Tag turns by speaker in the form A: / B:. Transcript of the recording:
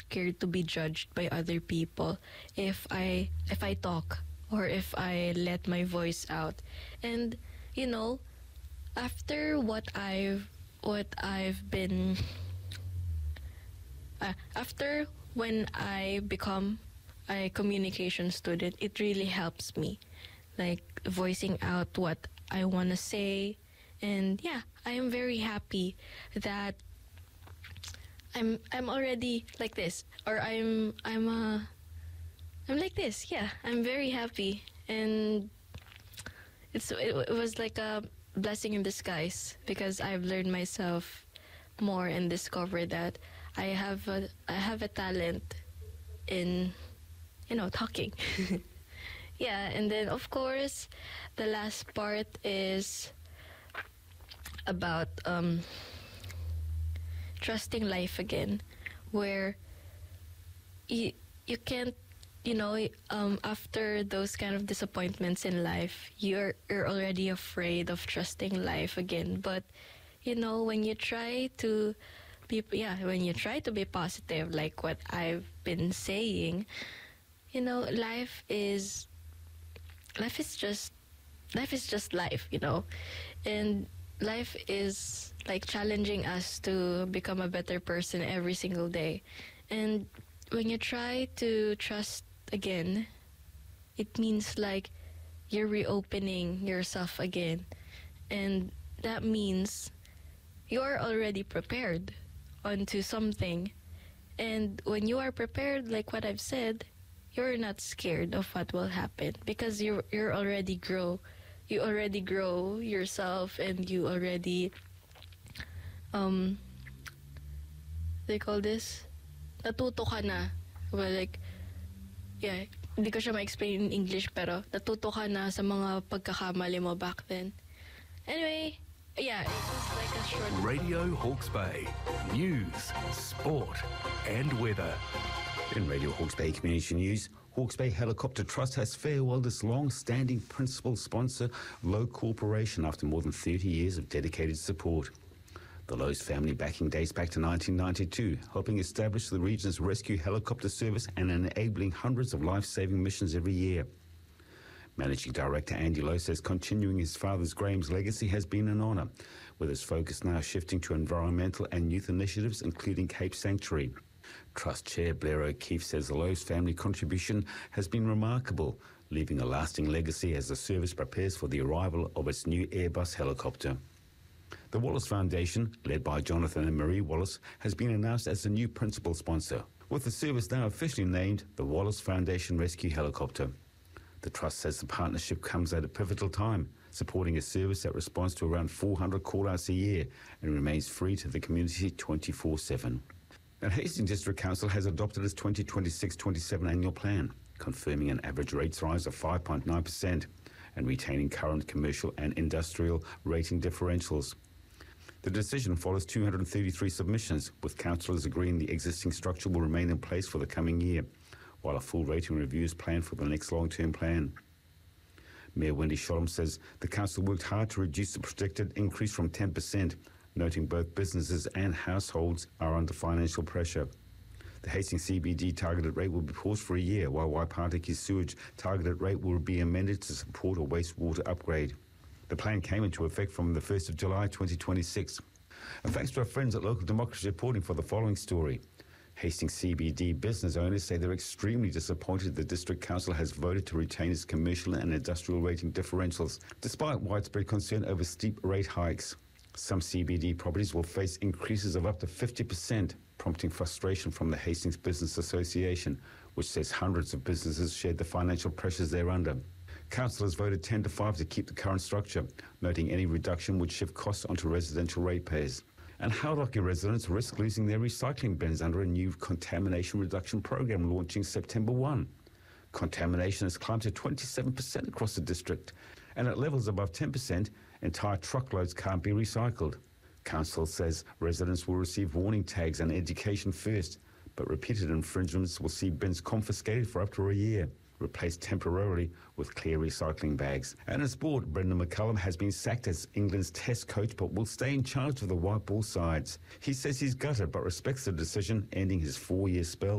A: scared to be judged by other people if I talk or if I let my voice out. And you know, after what I've been after when I become a communication student, it really helps me, like voicing out what I want to say. And yeah, I am very happy that I'm already like this, or I'm like this. Yeah, I'm very happy, and it was like a blessing in disguise because I've learned myself more and discovered that I have a talent in, you know, talking. Yeah, and then of course the last part is about trusting life again, where you can't, you know, after those kind of disappointments in life, you're already afraid of trusting life again. But you know, when you try to be positive, like what I've been saying, you know, life is just life, you know. And life is like challenging us to become a better person every single day. And when you try to trust again, it means like you're reopening yourself again. And that means you're already prepared onto something. And when you are prepared, like what I've said, you're not scared of what will happen because you're already grow. You already grow yourself, and you already they call this, natuto ka na. Well, like, yeah, hindi ko siya ma-explain in English, pero natuto ka na sa mga pagkakamali mo back then. Anyway, yeah, it was like a short...
B: Radio Hawke's Bay. News, sport and weather.
C: In Radio Hawke's Bay Community News, Hawke's Bay Helicopter Trust has farewelled its long-standing principal sponsor, Lowe Corporation, after more than 30 years of dedicated support. The Lowe's family backing dates back to 1992, helping establish the region's rescue helicopter service and enabling hundreds of life-saving missions every year. Managing Director Andy Lowe says continuing his father's Graham's legacy has been an honour, with his focus now shifting to environmental and youth initiatives, including Cape Sanctuary. Trust Chair Blair O'Keefe says the Lowe's family contribution has been remarkable, leaving a lasting legacy as the service prepares for the arrival of its new Airbus helicopter. The Wallace Foundation, led by Jonathan and Marie Wallace, has been announced as the new principal sponsor, with the service now officially named the Wallace Foundation Rescue Helicopter. The Trust says the partnership comes at a pivotal time, supporting a service that responds to around 400 call-outs a year and remains free to the community 24/7. And Hastings District Council has adopted its 2026-27 annual plan, confirming an average rates rise of 5.9% and retaining current commercial and industrial rating differentials. The decision follows 233 submissions, with councillors agreeing the existing structure will remain in place for the coming year, while a full rating review is planned for the next long-term plan. Mayor Wendy Sholem says the council worked hard to reduce the predicted increase from 10%, noting both businesses and households are under financial pressure. The Hastings CBD targeted rate will be paused for a year, while Waipatiki sewage targeted rate will be amended to support a wastewater upgrade. The plan came into effect from the 1st of July 2026. And thanks to our friends at Local Democracy reporting for the following story. Hastings CBD business owners say they're extremely disappointed the District Council has voted to retain its commercial and industrial rating differentials, despite widespread concern over steep rate hikes. Some CBD properties will face increases of up to 50%, prompting frustration from the Hastings Business Association, which says hundreds of businesses shared the financial pressures they're under. Councillors voted 10-5 to keep the current structure, noting any reduction would shift costs onto residential ratepayers. And Hauraki residents risk losing their recycling bins under a new contamination reduction program launching September 1. Contamination has climbed to 27% across the district, and at levels above 10%, entire truckloads can't be recycled. Council says residents will receive warning tags and education first, but repeated infringements will see bins confiscated for up to a year, replaced temporarily with clear recycling bags. And in sport, Brendan McCullum has been sacked as England's Test coach but will stay in charge of the white ball sides. He says he's gutted but respects the decision, ending his 4-year spell